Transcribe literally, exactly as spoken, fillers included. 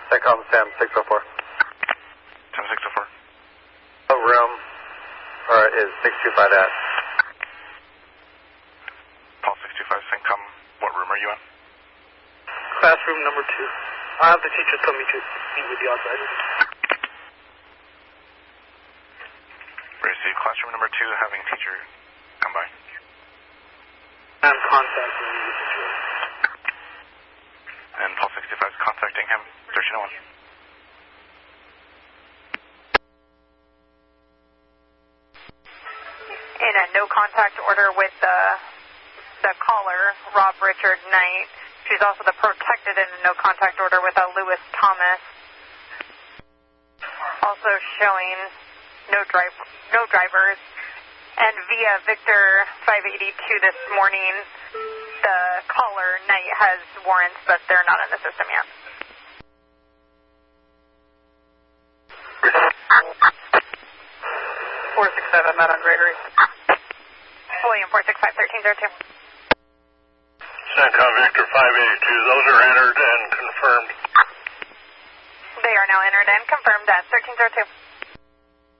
SATCOM Sam six oh four. Sam six oh four. What room or is six two five at? Paul six two five, SATCOM, what room are you in? Classroom number two. I have the teachers coming to meet with the outside. Receive classroom number two, having teacher come by. I'm contacting the teacher. And Paul six two five is contacting him, thirteen oh one. In a no contact order with the, the caller, Rob Richard Knight. She's also the protected in a no contact order with a Lewis Thomas. Also showing no drive, no drivers. And via Victor five eighty-two this morning, the caller, Knight, has warrants, but they're not in the system yet. four six five, I'm out on Gregory. William four six five, thirteen oh two. SATCOM Victor five eighty-two, those are entered and confirmed. They are now entered and confirmed at thirteen oh two.